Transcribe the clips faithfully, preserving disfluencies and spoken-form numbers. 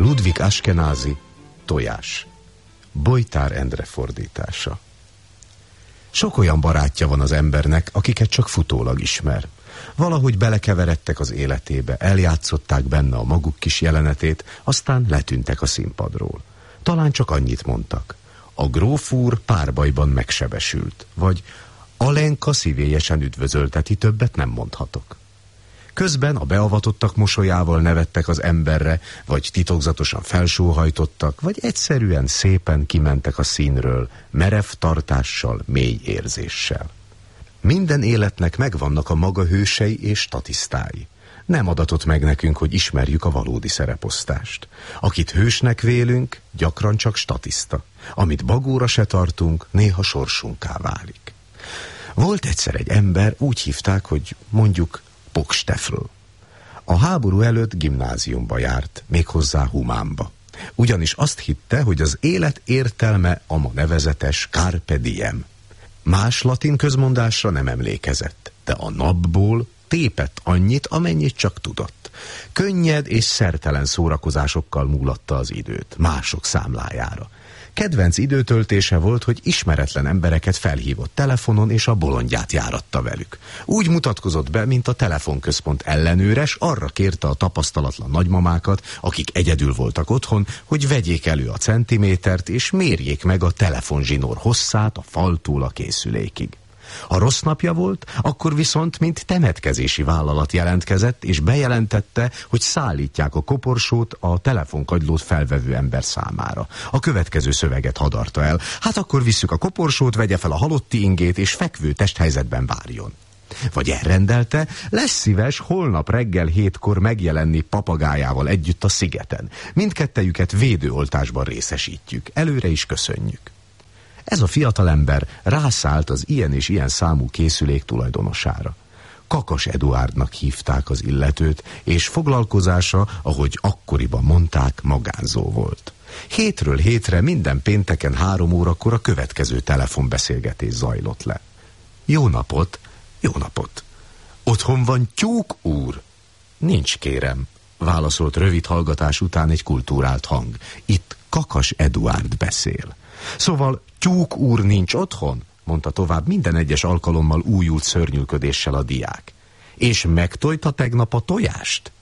Ludwig Askenazy, Tojás. Bojtár Endre fordítása. Sok olyan barátja van az embernek, akiket csak futólag ismer. Valahogy belekeveredtek az életébe, eljátszották benne a maguk kis jelenetét, aztán letűntek a színpadról. Talán csak annyit mondtak: a gróf úr párbajban megsebesült, vagy Alenka szívélyesen üdvözölteti, többet nem mondhatok. Közben a beavatottak mosolyával nevettek az emberre, vagy titokzatosan felsóhajtottak, vagy egyszerűen szépen kimentek a színről, merev tartással, mély érzéssel. Minden életnek megvannak a maga hősei és statisztái. Nem adatott meg nekünk, hogy ismerjük a valódi szereposztást. Akit hősnek vélünk, gyakran csak statiszta. Amit bagóra se tartunk, néha sorsunká válik. Volt egyszer egy ember, úgy hívták, hogy mondjuk Pokstefl. A háború előtt gimnáziumba járt, méghozzá humánba. Ugyanis azt hitte, hogy az élet értelme a ma nevezetes carpe diem. Más latin közmondásra nem emlékezett, de a napból tépett annyit, amennyit csak tudott. Könnyed és szertelen szórakozásokkal múlatta az időt, mások számlájára. Kedvenc időtöltése volt, hogy ismeretlen embereket felhívott telefonon, és a bolondját járatta velük. Úgy mutatkozott be, mint a telefonközpont ellenőres, arra kérte a tapasztalatlan nagymamákat, akik egyedül voltak otthon, hogy vegyék elő a centimétert, és mérjék meg a telefonzsinór hosszát a faltól a készülékig. Ha rossz napja volt, akkor viszont mint temetkezési vállalat jelentkezett, és bejelentette, hogy szállítják a koporsót a telefonkagylót felvevő ember számára. A következő szöveget hadarta el: hát akkor visszük a koporsót, vegye fel a halotti ingét, és fekvő testhelyzetben várjon. Vagy elrendelte: lesz szíves holnap reggel hétkor megjelenni papagájával együtt a szigeten. Mindkettejüket védőoltásban részesítjük. Előre is köszönjük. Ez a fiatalember rászállt az ilyen és ilyen számú készülék tulajdonosára. Kakas Eduárdnak hívták az illetőt, és foglalkozása, ahogy akkoriban mondták, magánzó volt. Hétről hétre minden pénteken három órakor a következő telefonbeszélgetés zajlott le. Jó napot, jó napot! Otthon van Tyúk úr? Nincs, kérem, válaszolt rövid hallgatás után egy kultúrált hang. Itt Kakas Eduárd beszél. Szóval Tyúk úr nincs otthon? Mondta tovább minden egyes alkalommal újult szörnyűködéssel a diák. És megtojta tegnap a tojást?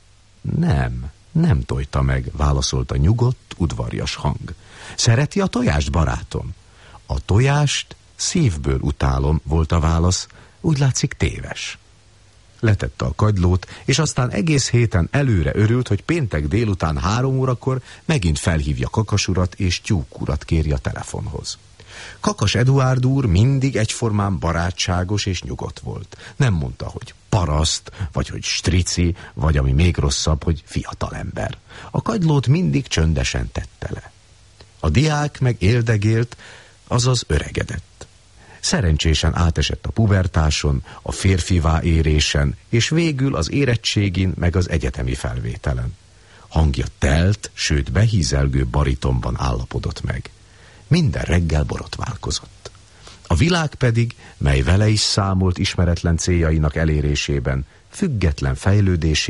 Nem, nem tojta meg, válaszolta nyugodt, udvarjas hang. Szereti a tojást, barátom? A tojást szívből utálom, volt a válasz, úgy látszik téves. Letette a kagylót, és aztán egész héten előre örült, hogy péntek délután három órakor megint felhívja Kakas urat, és Tyúk urat kéri a telefonhoz. Kakas Eduárd úr mindig egyformán barátságos és nyugodt volt. Nem mondta, hogy paraszt, vagy hogy strici, vagy ami még rosszabb, hogy fiatalember. A kagylót mindig csöndesen tette le. A diák meg éldegélt, azaz öregedett. Szerencsésen átesett a pubertáson, a férfivá érésen, és végül az érettségin meg az egyetemi felvételen. Hangja telt, sőt behízelgő baritonban állapodott meg. Minden reggel borotválkozott. A világ pedig, mely vele is számolt ismeretlen céljainak elérésében, független fejlődését